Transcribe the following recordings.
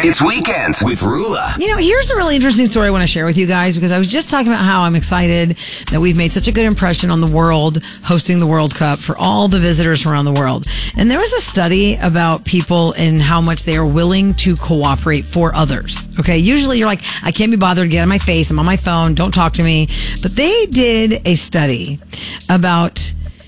It's Weekends with Rula. You know, here's a really interesting story I want to share with you guys, because I was just talking about how I'm excited that we've made such a good impression on the world hosting the World Cup for all the visitors from around the world. And there was a study about people and how much they are willing to cooperate for others. Okay, usually you're like, I can't be bothered to get on my face. I'm on my phone. Don't talk to me. But they did a study about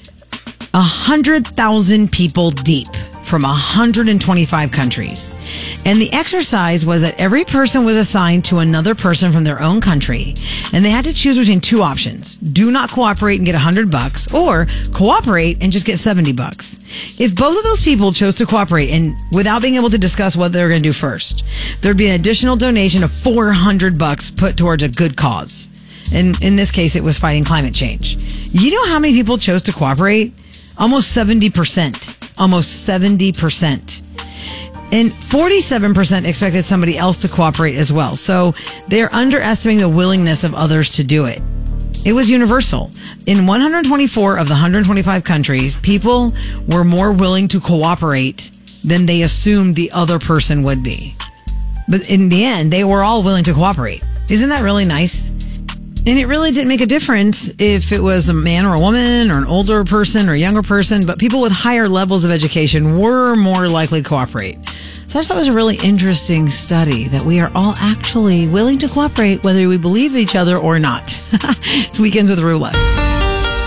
100,000 people deep from 125 countries. And the exercise was that every person was assigned to another person from their own country, and they had to choose between two options. Do not cooperate and get $100, or cooperate and just get $70. If both of those people chose to cooperate and without being able to discuss what they were going to do first, there'd be an additional donation of $400 put towards a good cause. And in this case, it was fighting climate change. You know how many people chose to cooperate? Almost 70%. Almost 70%. And 47% expected somebody else to cooperate as well. So they're underestimating the willingness of others to do it. It was universal. In 124 of the 125 countries, people were more willing to cooperate than they assumed the other person would be. But in the end, they were all willing to cooperate. Isn't that really nice? And it really didn't make a difference if it was a man or a woman or an older person or a younger person, but people with higher levels of education were more likely to cooperate. So I just thought it was a really interesting study that we are all actually willing to cooperate whether we believe each other or not. It's Weekends with Rula.